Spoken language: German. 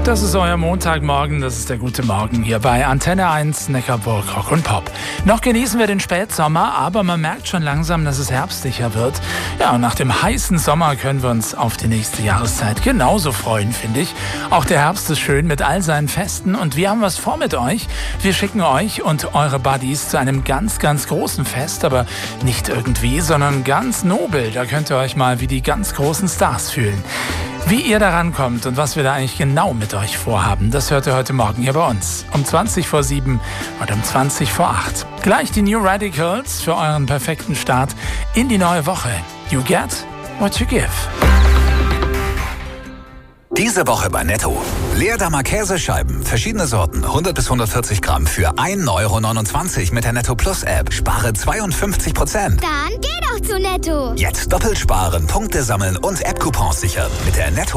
Das ist euer Montagmorgen, das ist der gute Morgen hier bei Antenne 1, Neckarburg, Rock und Pop. Noch genießen wir den Spätsommer, aber man merkt schon langsam, dass es herbstlicher wird. Ja, und nach dem heißen Sommer können wir uns auf die nächste Jahreszeit genauso freuen, finde ich. Auch der Herbst ist schön mit all seinen Festen und wir haben was vor mit euch. Wir schicken euch und eure Buddies zu einem ganz, ganz großen Fest, aber nicht irgendwie, sondern ganz nobel. Da könnt ihr euch mal wie die ganz großen Stars fühlen. Wie ihr da rankommt und was wir da eigentlich genau mit euch vorhaben, das hört ihr heute Morgen hier bei uns. Um 7:20 und um 8:20. Gleich die New Radicals für euren perfekten Start in die neue Woche. You get what you give. Diese Woche bei Netto. Leerdammer Käsescheiben, verschiedene Sorten, 100 bis 140 Gramm für 1,29 € mit der Netto Plus App. Spare 52%. Dann geh doch zu Netto. Jetzt doppelt sparen, Punkte sammeln und App-Coupons sichern mit der Netto